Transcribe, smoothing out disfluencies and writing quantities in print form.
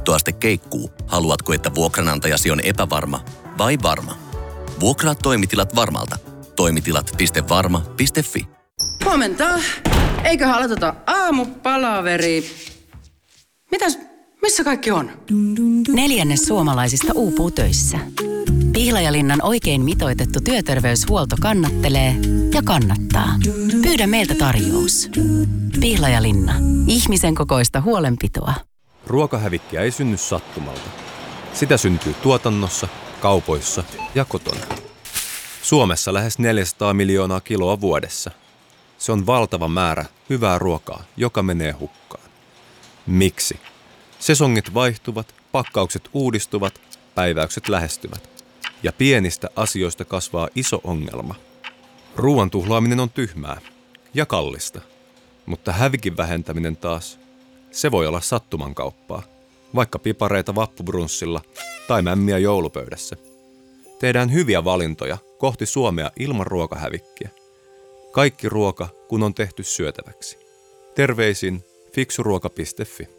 muuttoaste keikkuu, haluatko, että vuokranantajasi on epävarma vai varma? Vuokraa toimitilat Varmalta. Toimitilat.varma.fi. Huomenta. Eiköhän aloiteta aamupalaveri. Missä kaikki on? 1/4 suomalaisista uupuu töissä. Pihlajalinnan oikein mitoitettu työterveyshuolto kannattelee ja kannattaa. Pyydä meiltä tarjous. Pihlajalinna. Ihmisen kokoista huolenpitoa. Ruokahävikkiä ei synny sattumalta. Sitä syntyy tuotannossa, kaupoissa ja kotona. Suomessa lähes 400 miljoonaa kiloa vuodessa. Se on valtava määrä hyvää ruokaa, joka menee hukkaan. Miksi? Sesongit vaihtuvat, pakkaukset uudistuvat, päiväykset lähestyvät. Ja pienistä asioista kasvaa iso ongelma. Ruoan tuhlaaminen on tyhmää ja kallista. Mutta hävikin vähentäminen taas, se voi olla sattumankauppaa. Vaikka pipareita vappubrunssilla tai mämmiä joulupöydässä. Tehdään hyviä valintoja kohti Suomea ilman ruokahävikkiä. Kaikki ruoka, kun on tehty syötäväksi. Terveisin fiksuruoka.fi.